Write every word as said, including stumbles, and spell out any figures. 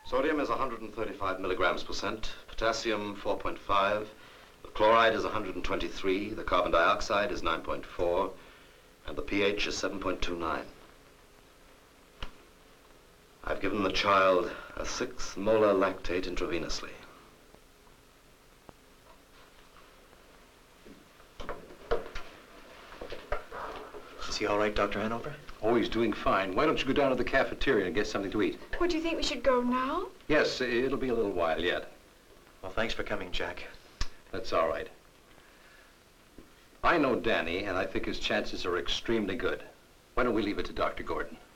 Sodium is one hundred thirty-five milligrams percent, potassium four point five, the chloride is one hundred twenty-three, the carbon dioxide is nine point four, and the pH is seven point two nine. I've given the child a six molar lactate intravenously. Is he all right, Doctor Hanover? Oh, he's doing fine. Why don't you go down to the cafeteria and get something to eat? What, do you think we should go now? Yes, it'll be a little while yet. Well, thanks for coming, Jack. That's all right. I know Danny, and I think his chances are extremely good. Why don't we leave it to Doctor Gordon?